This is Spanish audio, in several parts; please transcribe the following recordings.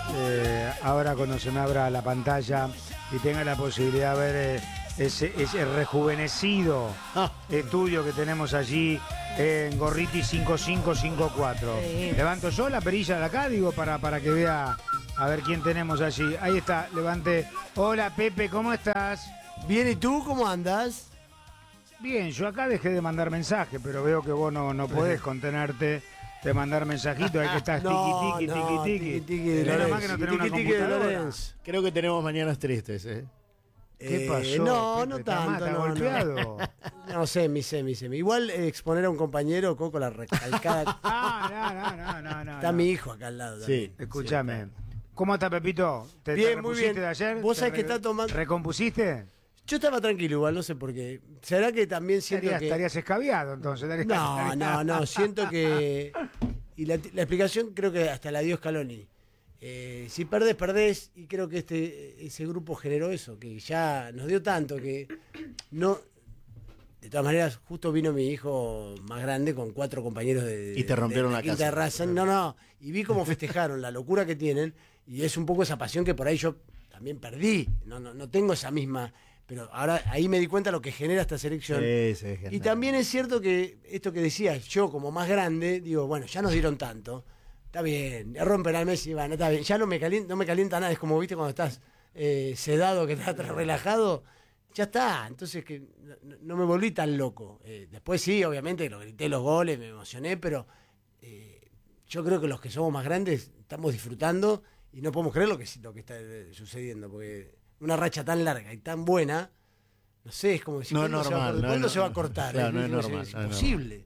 ahora cuando se me abra la pantalla y tenga la posibilidad de ver ese rejuvenecido estudio que tenemos allí en Gorriti 5554. Sí. Levanto yo la perilla de acá, digo, para que vea a ver quién tenemos allí. Ahí está, levante. Hola Pepe, ¿cómo estás? Bien, ¿y tú cómo andas? Bien, yo acá dejé de mandar mensajes, pero veo que vos no podés contenerte de mandar mensajitos, hay que estar tiki tiki. Menos mal que no tenemos una computadora. Creo que tenemos mañanas tristes, ¿eh? ¿Qué pasó? No, Pepe? no ¿Está tanto. mal? ¿Está No, golpeado? no, semi. Igual exponer a un compañero, Coco, la recalcada. No. Está mi hijo acá al lado. Sí. También. Escúchame. ¿Cómo está Pepito? ¿Te Bien, muy bien. repusiste de ayer? Vos ¿Te sabés que está tomando- ¿Recompusiste? Yo estaba tranquilo igual, no sé por qué. ¿Será que también siento que... Estarías escabiado entonces. No, siento que... Y la explicación creo que hasta la dio Scaloni. Si perdés, y creo que ese grupo generó eso, que ya nos dio tanto que no... De todas maneras, justo vino mi hijo más grande con 4 compañeros Y te rompieron la quinta casa. de Racing. No, y vi cómo festejaron, la locura que tienen, y es un poco esa pasión que por ahí yo también perdí. No tengo esa misma... Pero ahora ahí me di cuenta lo que genera esta selección. Sí, Y también es cierto que esto que decías, yo como más grande, digo, bueno, ya nos dieron tanto, está bien, rompen al Messi, bueno, está bien, ya no me calienta nada, es como, viste, cuando estás sedado, que estás relajado, ya está, entonces que no me volví tan loco. Después sí, obviamente, lo grité los goles, me emocioné, pero yo creo que los que somos más grandes estamos disfrutando y no podemos creer lo que está sucediendo, porque una racha tan larga y tan buena, no sé, es como decir, No es ¿cuándo normal, ¿cuándo no, se va a cortar? claro, no es Digo, normal, es no es imposible.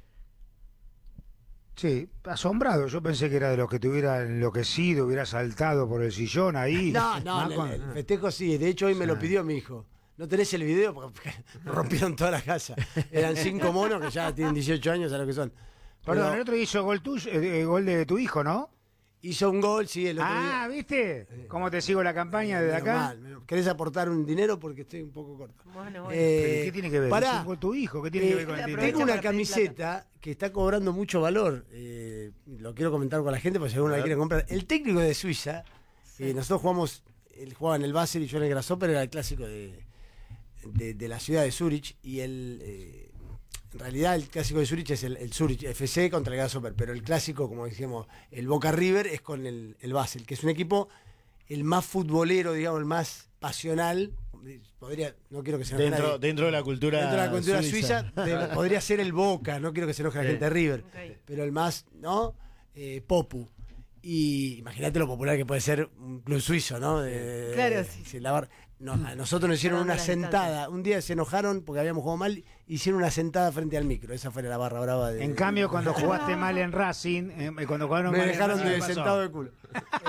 Sí, asombrado. Yo pensé que era de los que te hubiera enloquecido, hubiera saltado por el sillón ahí. No, el festejo sí, de hecho hoy me lo pidió mi hijo. ¿No tenés el video? Porque rompieron toda la casa. Eran 5 monos que ya tienen 18 años, a lo que son. Perdón, Pero el otro hizo gol tuyo, gol de tu hijo, ¿no? hizo un gol, sí, el otro día. ¿Viste? ¿Cómo te sigo la campaña desde acá? ¿Querés aportar un dinero? Porque estoy un poco corto. Bueno. ¿Pero qué tiene que ver? Pará. ¿Es un gol tu hijo? ¿Qué tiene que ver con el aprovecha dinero? Tengo una para pedir camiseta que está cobrando mucho valor. Lo quiero comentar con la gente, porque si alguno la quiere comprar. El técnico de Suiza, nosotros jugamos, él jugaba en el Basel y yo en el Grasshopper, era el clásico de la ciudad de Zurich, y en realidad el clásico de Zurich es el Zurich FC contra el Grasshopper, pero el clásico, como decíamos, el Boca River es con el Basel, que es un equipo el más futbolero, digamos, el más pasional. No quiero que se enoje nadie. Dentro de la cultura suiza podría ser el Boca, no quiero que se enoje la gente de River, pero el más, ¿no? Popu. Y imagínate lo popular que puede ser un club suizo, ¿no? Claro, sí. A nosotros nos hicieron una sentada. Un día se enojaron porque habíamos jugado mal, hicieron una sentada frente al micro. Esa fue la barra brava de. En cambio, cuando jugaste mal en Racing, cuando jugaron me mal dejaron en Racing, de ¿qué pasó? sentado de culo.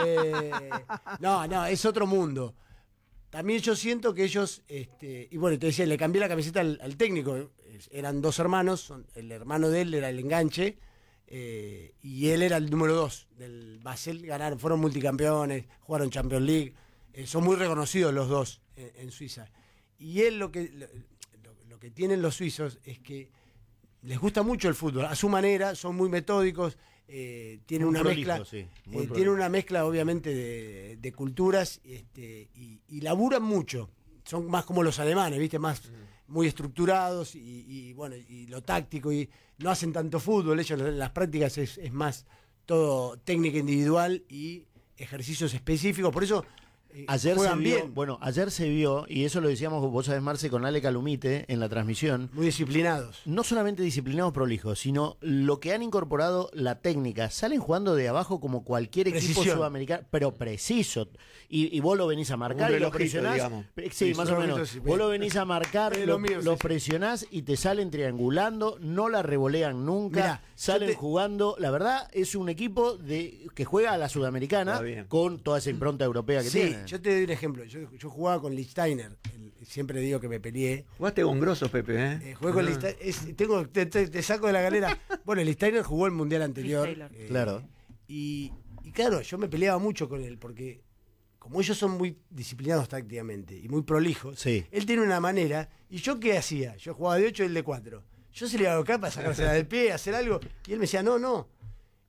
No, es otro mundo. También yo siento que ellos, y bueno, te decía, le cambié la camiseta al técnico. Eran dos hermanos, el hermano de él era el enganche, y él era el número 2 del Basel. Ganaron, fueron multicampeones, jugaron Champions League, son muy reconocidos los dos en Suiza. Y él lo que tienen los suizos es que les gusta mucho el fútbol, a su manera, son muy metódicos, tienen una mezcla, tienen una mezcla obviamente de culturas, y laburan mucho, son más como los alemanes, viste, más muy estructurados y bueno, y lo táctico, y no hacen tanto fútbol, ellos en las prácticas es más todo técnica individual y ejercicios específicos, por eso ayer se juegan vio, bien. bueno, ayer se vio, y eso lo decíamos, vos sabés, Marce, con Ale Calumite en la transmisión. Muy disciplinados. No solamente disciplinados, prolijos, sino lo que han incorporado la técnica. Salen jugando de abajo como cualquier equipo Precisión. sudamericano, pero preciso. Y vos lo venís a marcar Un y lo relojito, presionás. digamos. Sí, más o relojito, menos. sí. Vos lo venís a marcar, Es lo lo mío, lo sí. presionás y te salen triangulando, no la revolean nunca, Mirá, salen jugando. La verdad, es un equipo que juega a la Está sudamericana bien. con toda esa impronta europea que Sí, tiene. yo te doy un ejemplo. Yo jugaba con Lichtsteiner. Siempre digo que me peleé. Jugaste con grosos, Pepe, ¿eh? Jugué con Lichtsteiner. Te saco de la galera. Bueno, Lichtsteiner jugó el mundial anterior. Lichtsteiner. Claro. Y claro, yo me peleaba mucho con él porque, como ellos son muy disciplinados tácticamente y muy prolijos, Sí. él tiene una manera. ¿Y yo qué hacía? Yo jugaba de 8 y él de 4. Yo se le iba a buscar para sacársela del pie, hacer algo. Y él me decía, no.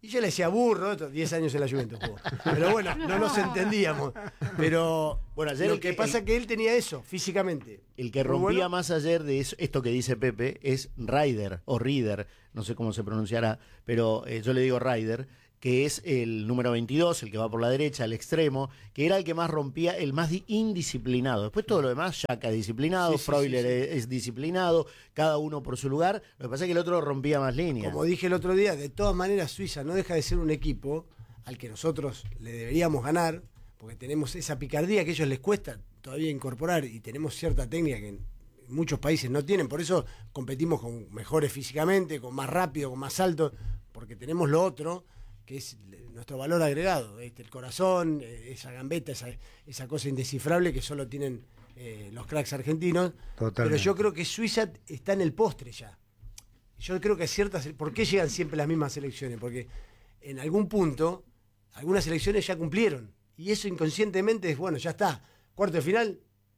Y yo le decía burro, 10 años en la Juventus jugó. Pero bueno, no nos entendíamos. Pero Bueno, ayer lo que pasa es que él tenía eso, físicamente. El que Muy rompía bueno. más ayer de esto que dice Pepe es Ryder o Rieder, no sé cómo se pronunciará, pero yo le digo Ryder, que es el número 22, el que va por la derecha, el extremo, que era el que más rompía, el más indisciplinado. Después todo lo demás, Xhaka es disciplinado, Sí, Freuler sí. es disciplinado, cada uno por su lugar. Lo que pasa es que el otro rompía más líneas. Como dije el otro día, de todas maneras Suiza no deja de ser un equipo al que nosotros le deberíamos ganar, porque tenemos esa picardía que a ellos les cuesta todavía incorporar y tenemos cierta técnica que en muchos países no tienen. Por eso competimos con mejores físicamente, con más rápido, con más alto, porque tenemos lo otro, que es nuestro valor agregado, el corazón, esa gambeta, esa cosa indescifrable que solo tienen los cracks argentinos. Totalmente. Pero yo creo que Suiza está en el postre ya. Yo creo que ¿por qué llegan siempre las mismas selecciones? Porque en algún punto, algunas selecciones ya cumplieron. Y eso inconscientemente es, bueno, ya está. Cuarto de final,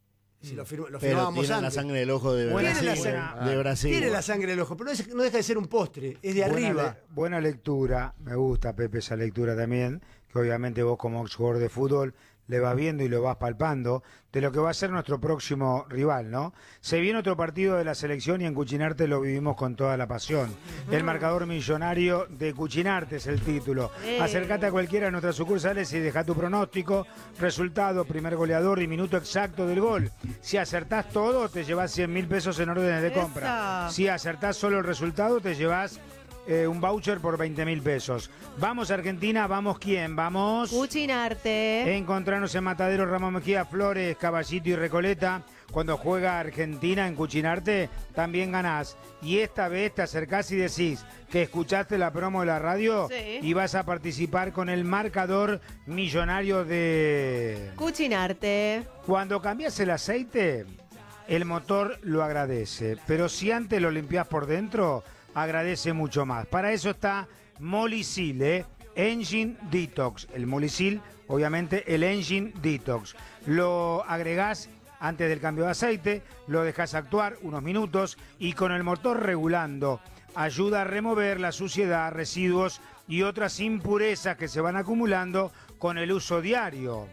si lo pero firmábamos tienen la antes. sangre del ojo de Buena Brasil. señora. De Brasil. Tiene la sangre del ojo, pero no deja de ser un postre, es de arriba. Buena lectura, me gusta, Pepe, esa lectura también, que obviamente vos como jugador de fútbol le vas viendo y lo vas palpando, de lo que va a ser nuestro próximo rival, ¿no? Se viene otro partido de la selección y en Cuchinarte lo vivimos con toda la pasión. El marcador millonario de Cuchinarte es el título. Acércate a cualquiera de nuestras sucursales y deja tu pronóstico, resultado, primer goleador y minuto exacto del gol. Si acertás todo, te llevas 100.000 pesos en órdenes de compra. Eso. Si acertás solo el resultado, te llevas un voucher por 20.000 pesos. Vamos Argentina, vamos quién, vamos. Cuchinarte. Encontrarnos en Matadero, Ramos Mejía, Flores, Caballito y Recoleta. Cuando juega Argentina en Cuchinarte, también ganás. Y esta vez te acercás y decís que escuchaste la promo de la radio Sí. y vas a participar con el marcador millonario de... Cuchinarte. Cuando cambias el aceite, el motor lo agradece. Pero si antes lo limpias por dentro, agradece mucho más. Para eso está Molicil, Engine Detox. El Molicil, obviamente, el Engine Detox. Lo agregás antes del cambio de aceite, lo dejas actuar unos minutos y con el motor regulando ayuda a remover la suciedad, residuos y otras impurezas que se van acumulando con el uso diario.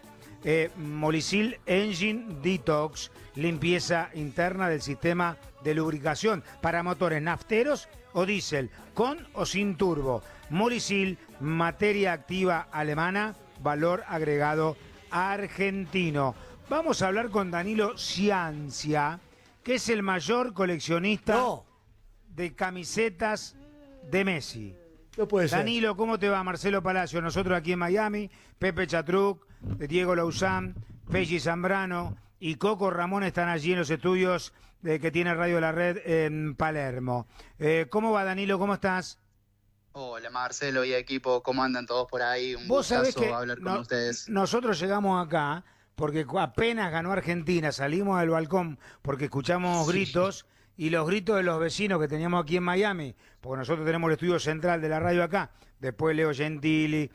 Molicil Engine Detox, limpieza interna del sistema de lubricación para motores nafteros o diésel, con o sin turbo. Molicil, materia activa alemana, valor agregado argentino. Vamos a hablar con Danilo Ciancia, que es el mayor coleccionista No, de camisetas de Messi. no puede ser. Danilo, ¿cómo te va? Marcelo Palacio, nosotros aquí en Miami, Pepe Chatruc, Diego Lauzán, Pelli Zambrano y Coco Ramón están allí en los estudios que tiene Radio La Red en Palermo. ¿Cómo va, Danilo? ¿Cómo estás? Hola Marcelo y equipo, ¿cómo andan todos por ahí? Un Vos sabés gustazo que hablar con ustedes. nosotros llegamos acá porque apenas ganó Argentina, salimos del balcón porque escuchamos gritos y los gritos de los vecinos que teníamos aquí en Miami, porque nosotros tenemos el estudio central de la radio acá, después Leo Gentili,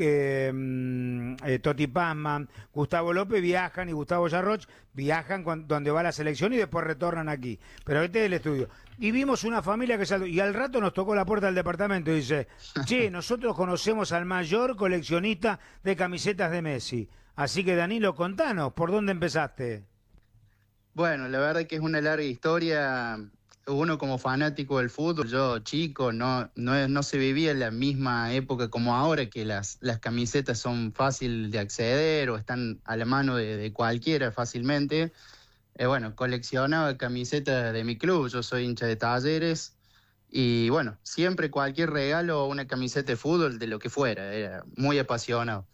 Toti Pazman, Gustavo López viajan y Gustavo Yarroch viajan donde va la selección y después retornan aquí. Pero este es el estudio. Y vimos una familia que saltó, y al rato nos tocó la puerta del departamento y dice, che, nosotros conocemos al mayor coleccionista de camisetas de Messi. Así que Danilo, contanos, ¿por dónde empezaste? Bueno, la verdad que es una larga historia. Uno como fanático del fútbol, yo chico, no se vivía en la misma época como ahora, que las camisetas son fáciles de acceder o están a la mano de cualquiera fácilmente. Bueno, coleccionaba camisetas de mi club, yo soy hincha de Talleres y bueno, siempre cualquier regalo o una camiseta de fútbol, de lo que fuera, era muy apasionado.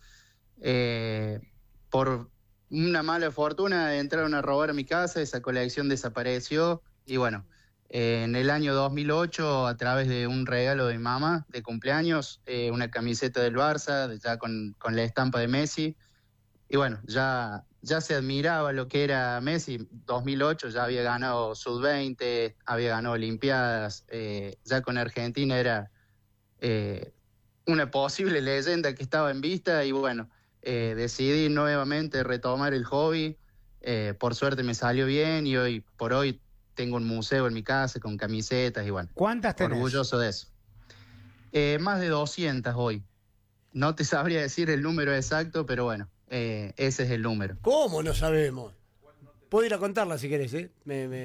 Por una mala fortuna entraron a robar a mi casa, esa colección desapareció y bueno, en el año 2008 a través de un regalo de mi mamá de cumpleaños, una camiseta del Barça, ya con la estampa de Messi y bueno, ya se admiraba lo que era Messi. 2008 ya había ganado Sub-20, había ganado Olimpiadas, ya con Argentina era una posible leyenda que estaba en vista y bueno, decidí nuevamente retomar el hobby. Por suerte me salió bien y hoy por hoy tengo un museo en mi casa con camisetas y bueno, ¿Cuántas tenés? orgulloso de eso. Más de 200 hoy. No te sabría decir el número exacto, pero bueno, ese es el número. ¿Cómo no sabemos? Puedo ir a contarla si querés, ¿eh?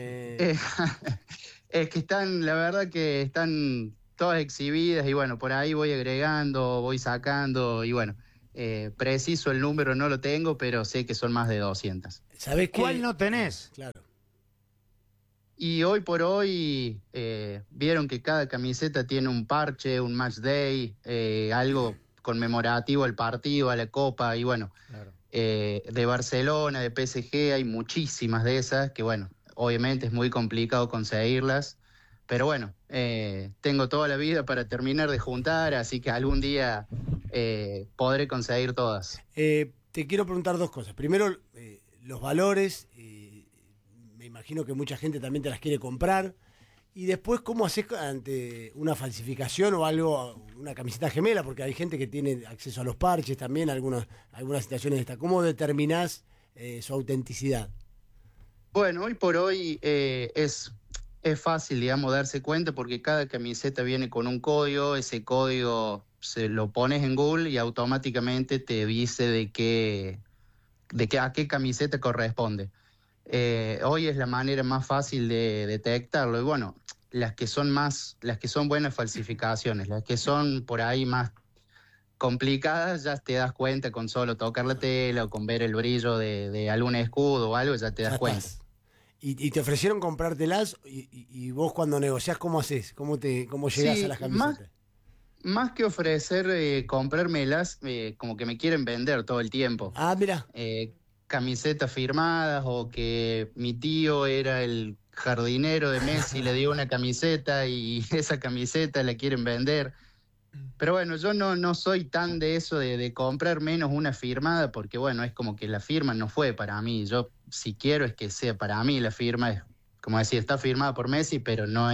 Es que están, la verdad que están todas exhibidas y bueno, por ahí voy agregando, voy sacando y bueno, preciso el número no lo tengo, pero sé que son más de 200. ¿Sabés qué? ¿Cuál no tenés? Claro. Y hoy por hoy vieron que cada camiseta tiene un parche, un match day, algo conmemorativo al partido, a la Copa y bueno, Claro. de Barcelona, de PSG, hay muchísimas de esas que bueno, obviamente es muy complicado conseguirlas, pero bueno, tengo toda la vida para terminar de juntar, así que algún día podré conseguir todas. Te quiero preguntar dos cosas. Primero, los valores. Me imagino que mucha gente también te las quiere comprar. Y después, ¿cómo haces ante una falsificación o algo, una camiseta gemela? Porque hay gente que tiene acceso a los parches también, algunas situaciones de esta. ¿Cómo determinás su autenticidad? Bueno, hoy por hoy es fácil, digamos, darse cuenta porque cada camiseta viene con un código, ese código se lo pones en Google y automáticamente te dice a qué camiseta corresponde. Hoy es la manera más fácil de detectarlo y bueno, las que son buenas falsificaciones, las que son por ahí más complicadas ya te das cuenta con solo tocar la tela o con ver el brillo de algún escudo o algo, ya te das cuenta. ¿Y te ofrecieron comprártelas? Y vos cuando negociás, ¿cómo haces? ¿Cómo llegás a las camisetas? Más que ofrecer comprármelas, como que me quieren vender todo el tiempo. Ah, mira. Camisetas firmadas o que mi tío era el jardinero de Messi, le dio una camiseta y esa camiseta la quieren vender. Pero bueno, yo no soy tan de eso de comprar menos una firmada porque bueno, es como que la firma no fue para mí. Yo si quiero es que sea para mí la firma, es como decir, está firmada por Messi, pero no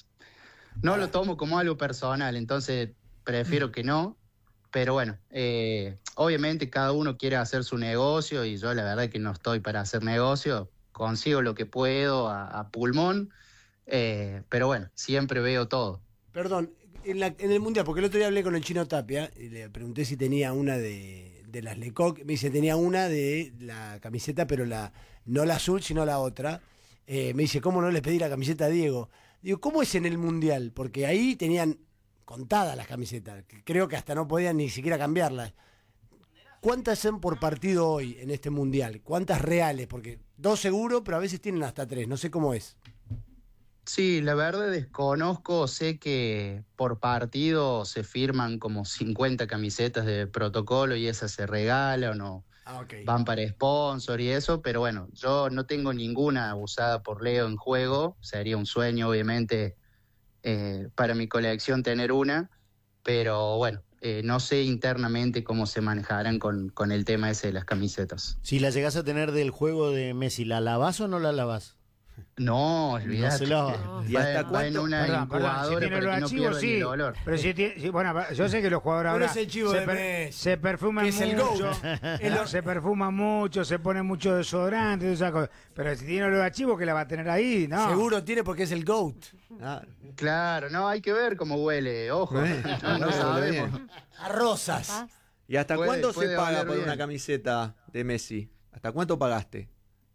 lo tomo como algo personal, entonces prefiero que no. Pero bueno, obviamente cada uno quiere hacer su negocio y yo la verdad que no estoy para hacer negocio, consigo lo que puedo a pulmón, pero bueno, siempre veo todo. Perdón, en el Mundial, porque el otro día hablé con el Chino Tapia y le pregunté si tenía una de las Lecoq, me dice tenía una de la camiseta, pero no la azul, sino la otra. Me dice, ¿cómo no les pedí la camiseta a Diego? Digo, ¿cómo es en el Mundial? Porque ahí tenían contadas las camisetas, creo que hasta no podían ni siquiera cambiarlas. ¿Cuántas son por partido hoy en este Mundial? ¿Cuántas reales? Porque 2 seguro, pero a veces tienen hasta 3, no sé cómo es. Sí, la verdad desconozco, sé que por partido se firman como 50 camisetas de protocolo y esas se regalan o van para sponsor y eso, pero bueno, yo no tengo ninguna usada por Leo en juego, sería un sueño obviamente para mi colección tener una, pero bueno, no sé internamente cómo se manejarán con el tema ese de las camisetas. Si la llegás a tener del juego de Messi, ¿la lavás o no la lavás? No, olvidate. No se lava. ¿Y hasta Va en cuánto? una Perdón, incubadora si tiene para los que no archivos, pierda ni sí. el olor. Pero si bueno, yo sé que los jugadores Pero ahora es el chivo de Messi, se perfuman que es el mucho, GOAT. se perfuman mucho, se ponen mucho desodorante, esas cosas. Pero si tiene los archivos, que la va a tener ahí, ¿no? Seguro tiene porque es el GOAT. Claro, no, hay que ver cómo huele, ojo. No huele sabemos. bien. A rosas. ¿Y hasta cuándo se puede paga oler por bien. una camiseta de Messi? ¿Hasta cuánto pagaste?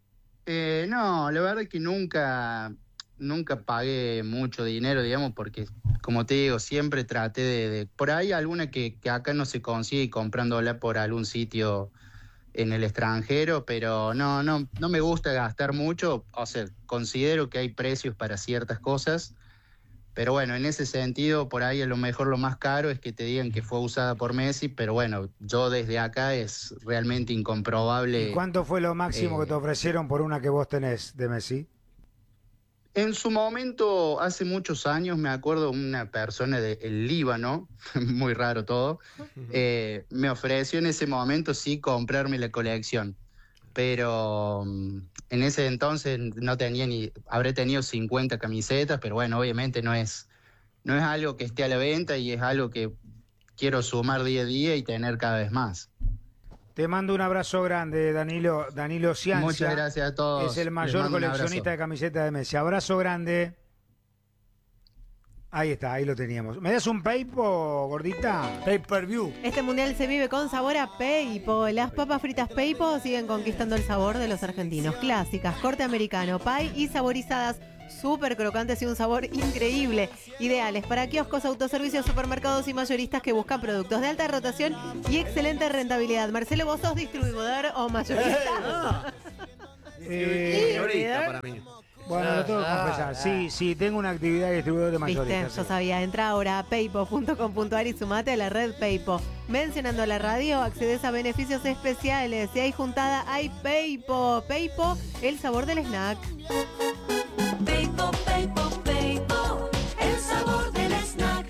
No, la verdad es que nunca pagué mucho dinero, digamos, porque, como te digo, siempre traté de por ahí alguna que acá no se consigue comprándola por algún sitio en el extranjero, pero no me gusta gastar mucho, o sea, considero que hay precios para ciertas cosas, pero bueno, en ese sentido, por ahí a lo mejor lo más caro es que te digan que fue usada por Messi, pero bueno, yo desde acá es realmente incomprobable. ¿Y cuánto fue lo máximo que te ofrecieron por una que vos tenés de Messi? En su momento, hace muchos años, me acuerdo una persona del Líbano, muy raro todo, me ofreció en ese momento sí comprarme la colección, pero en ese entonces no tenía habré tenido 50 camisetas, pero bueno, obviamente no es algo que esté a la venta y es algo que quiero sumar día a día y tener cada vez más. Te mando un abrazo grande, Danilo Ciancia. Muchas gracias a todos. Es el Les mayor mando un coleccionista abrazo. de camisetas de Messi. Abrazo grande. Ahí está, ahí lo teníamos. ¿Me das un Peipo, gordita? Pay-per-view. Este mundial se vive con sabor a Peipo. Las papas fritas Peipo siguen conquistando el sabor de los argentinos. Clásicas, corte americano, pie y saborizadas. Súper crocantes y un sabor increíble. Ideales para kioscos, autoservicios, supermercados y mayoristas que buscan productos de alta rotación y excelente rentabilidad. Marcelo, ¿vos sos distribuidor o mayorista? Señorita para mí. Bueno, lo tengo que confesar. Sí, tengo una actividad de distribuidor de mayorista. Viste, yo sabía. Entra ahora a peipo.com.ar y sumate a la red Peipo. Mencionando la radio, accedes a beneficios especiales. Si hay juntada, hay Peipo. Peipo, el sabor del snack. Peipo, Peipo, Peipo, el sabor del snack.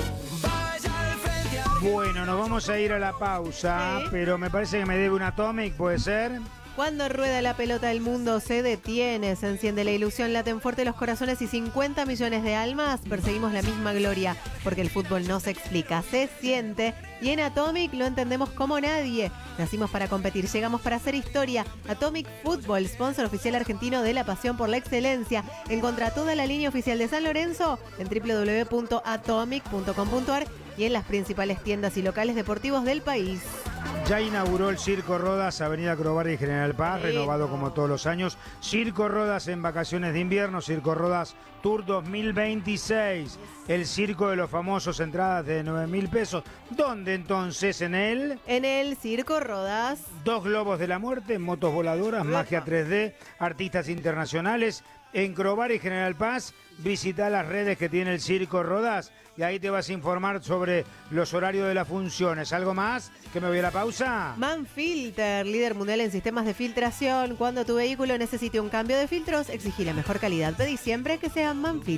Bueno, nos vamos a ir a la pausa, Sí. pero me parece que me debe un Atomic, ¿puede ser? Cuando rueda la pelota, el mundo se detiene, se enciende la ilusión, laten fuerte los corazones y 50 millones de almas perseguimos la misma gloria, porque el fútbol no se explica, se siente y en Atomic lo entendemos como nadie. Nacimos para competir, llegamos para hacer historia. Atomic Fútbol, sponsor oficial argentino de la pasión por la excelencia. Encontrá toda la línea oficial de San Lorenzo en www.atomic.com.ar y en las principales tiendas y locales deportivos del país. Ya inauguró el Circo Rodas, Avenida Crobar y General Paz, Sí. renovado como todos los años. Circo Rodas en vacaciones de invierno, Circo Rodas Tour 2026. El circo de los famosos, entradas de 9.000 pesos. ¿Dónde entonces? En él? En el Circo Rodas. 2 globos de la muerte, motos voladoras, magia 3D, artistas internacionales. En Crobar y General Paz, visita las redes que tiene el Circo Rodas y ahí te vas a informar sobre los horarios de las funciones. ¿Algo más? ¿Que me voy a la pausa? Manfilter, líder mundial en sistemas de filtración. Cuando tu vehículo necesite un cambio de filtros, exigí la mejor calidad. Pedí siempre que sea Manfilter.